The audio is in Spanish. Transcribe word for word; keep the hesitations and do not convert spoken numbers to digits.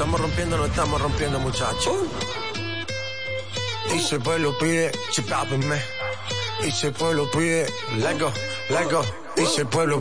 estamos rompiendo, no estamos rompiendo, muchachos. Y si el pueblo pide, chipápenme. Y si el pueblo pide, let go, let go. Y si el pueblo